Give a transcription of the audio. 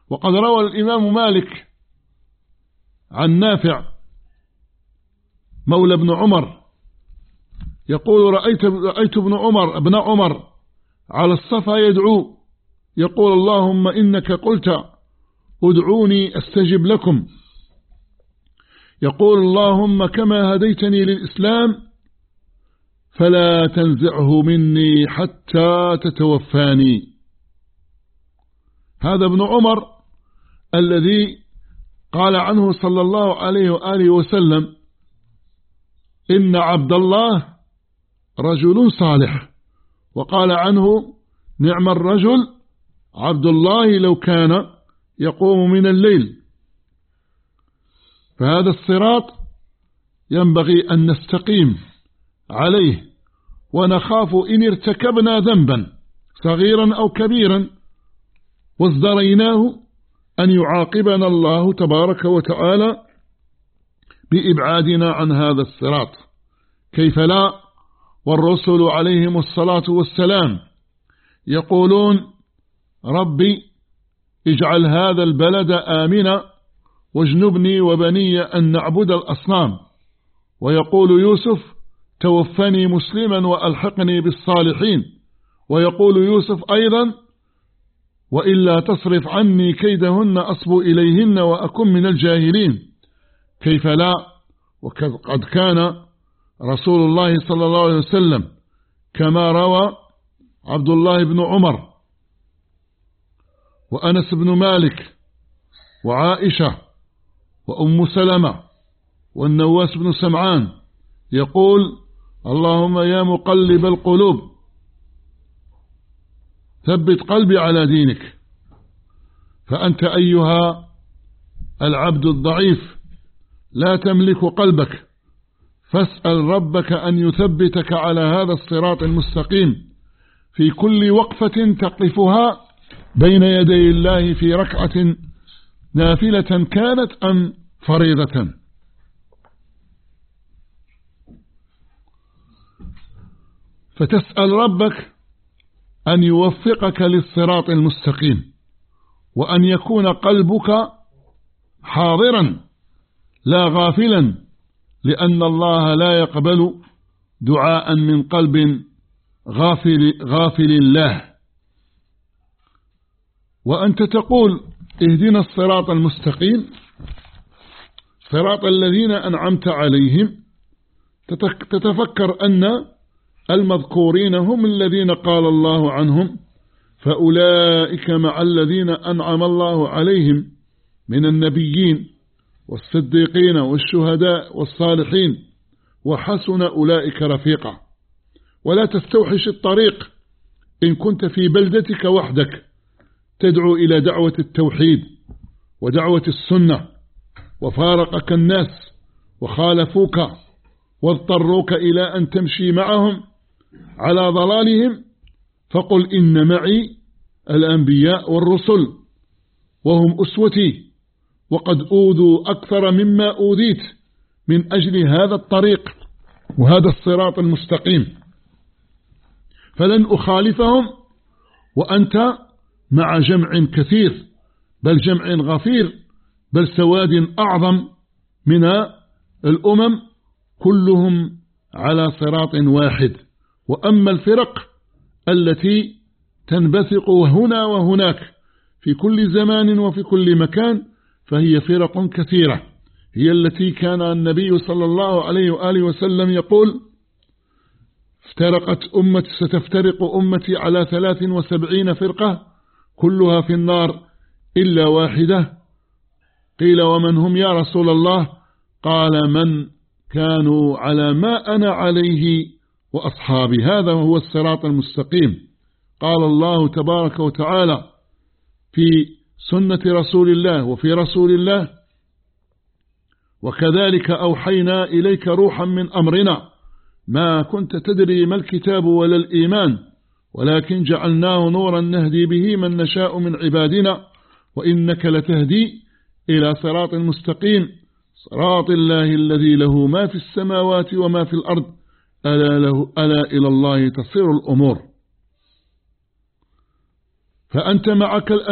وقد روى الإمام مالك عن نافع مولى ابن عمر يقول رأيت ابن عمر على الصفا يدعو يقول اللهم إنك قلت ادعوني أستجب لكم، يقول اللهم كما هديتني للإسلام فلا تنزعه مني حتى تتوفاني. هذا ابن عمر الذي قال عنه صلى الله عليه وآله وسلم إن عبد الله رجل صالح، وقال عنه نعم الرجل عبد الله لو كان يقوم من الليل. فهذا الصراط ينبغي أن نستقيم عليه، ونخاف إن ارتكبنا ذنبا صغيرا أو كبيرا وازدريناه أن يعاقبنا الله تبارك وتعالى بإبعادنا عن هذا الصراط. كيف لا، والرسل عليهم الصلاة والسلام يقولون ربي اجعل هذا البلد آمنا واجنبني وبني أن نعبد الأصنام، ويقول يوسف توفني مسلما وألحقني بالصالحين، ويقول يوسف أيضا وإلا تصرف عني كيدهن أصب إليهن وأكن من الجاهلين. كيف لا، وقد كان رسول الله صلى الله عليه وسلم كما روى عبد الله بن عمر وأنس بن مالك وعائشة وأم سلمة والنواس بن سمعان يقول اللهم يا مقلب القلوب ثبت قلبي على دينك. فأنت أيها العبد الضعيف لا تملك قلبك، فاسأل ربك أن يثبتك على هذا الصراط المستقيم في كل وقفة تقفها بين يدي الله في ركعة نافلة كانت أم فريضة. فتسأل ربك أن يوفقك للصراط المستقيم، وأن يكون قلبك حاضرا لا غافلا، لأن الله لا يقبل دعاء من قلب غافل الله. وأنت تقول اهدنا الصراط المستقيم صراط الذين أنعمت عليهم، تتفكر أن المذكورين هم الذين قال الله عنهم فأولئك مع الذين أنعم الله عليهم من النبيين والصديقين والشهداء والصالحين وحسن أولئك رفيقا. ولا تستوحش الطريق إن كنت في بلدتك وحدك تدعو إلى دعوة التوحيد ودعوة السنة، وفارقك الناس وخالفوك واضطروك إلى أن تمشي معهم على ضلالهم، فقل إن معي الأنبياء والرسل وهم أسوتي، وقد أوذوا أكثر مما أوذيت من أجل هذا الطريق وهذا الصراط المستقيم، فلن أخالفهم وأنت مع جمع كثير، بل جمع غفير، بل سواد أعظم من الأمم كلهم على صراط واحد. وأما الفرق التي تنبثق هنا وهناك في كل زمان وفي كل مكان فهي فرق كثيرة، هي التي كان النبي صلى الله عليه وآله وسلم يقول ستفترق أمتي على 73 فرقة كلها في النار إلا واحدة. قيل ومن هم يا رسول الله؟ قال من كانوا على ما أنا عليه وأصحابي، هذا هو الصراط المستقيم. قال الله تبارك وتعالى في سنة رسول الله وفي رسول الله وكذلك أوحينا إليك روحا من أمرنا ما كنت تدري ما الكتاب ولا الإيمان ولكن جعلناه نورا نهدي به من نشاء من عبادنا وإنك لتهدي إلى صراط مستقيم صراط الله الذي له ما في السماوات وما في الأرض ألا إلى الله تصير الأمور. فأنت معك